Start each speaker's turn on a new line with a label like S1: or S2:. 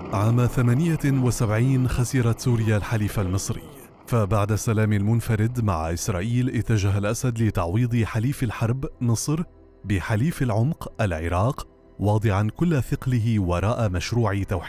S1: عام 78 خسرت سوريا الحليف المصري، فبعد السلام المنفرد مع إسرائيل اتجه الأسد لتعويض حليف الحرب مصر بحليف العمق العراق، واضعا كل ثقله وراء مشروع توحيد